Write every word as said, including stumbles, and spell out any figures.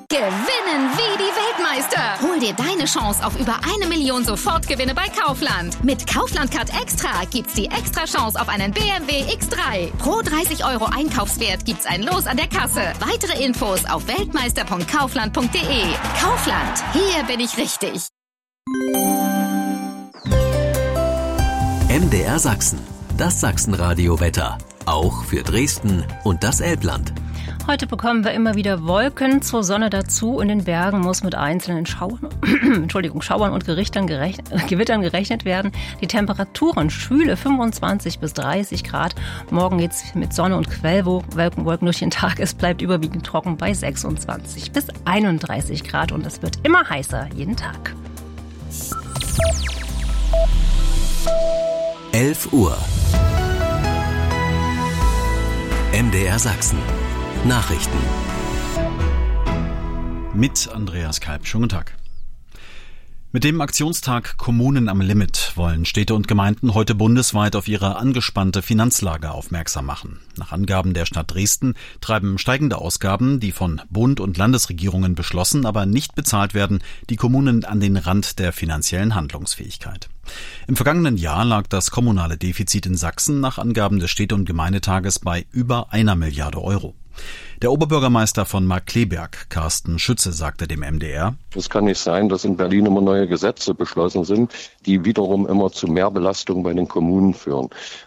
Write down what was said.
Gewinnen wie die Weltmeister. Hol dir deine Chance auf über eine Million Sofortgewinne bei Kaufland. Mit Kaufland Card Extra gibt's die extra Chance auf einen B M W X drei. Pro dreißig Euro Einkaufswert gibt's ein Los an der Kasse. Weitere Infos auf weltmeister punkt kaufland punkt de. Kaufland, hier bin ich richtig. M D R Sachsen, das Sachsenradio-Wetter. Auch für Dresden und das Elbland. Heute bekommen wir immer wieder Wolken zur Sonne dazu. In den Bergen muss mit einzelnen Schauern, Entschuldigung, Schauern und Gerichtern gerechnet, Gewittern gerechnet werden. Die Temperaturen schwüle fünfundzwanzig bis dreißig Grad. Morgen geht's mit Sonne und Quellwolken Wolken durch den Tag. Es bleibt überwiegend trocken bei sechsundzwanzig bis einunddreißig Grad und es wird immer heißer jeden Tag. elf Uhr. M D R Sachsen. Nachrichten. Mit Andreas Kalb. Schönen guten Tag. Mit dem Aktionstag Kommunen am Limit wollen Städte und Gemeinden heute bundesweit auf ihre angespannte Finanzlage aufmerksam machen. Nach Angaben der Stadt Dresden treiben steigende Ausgaben, die von Bund und Landesregierungen beschlossen, aber nicht bezahlt werden, die Kommunen an den Rand der finanziellen Handlungsfähigkeit. Im vergangenen Jahr lag das kommunale Defizit in Sachsen nach Angaben des Städte- und Gemeindetages bei über einer Milliarde Euro. Der Oberbürgermeister von Markkleeberg, Carsten Schütze, sagte dem M D R: Es kann nicht sein, dass in Berlin immer neue Gesetze beschlossen sind, die wiederum immer zu mehr Belastung bei den Kommunen führen.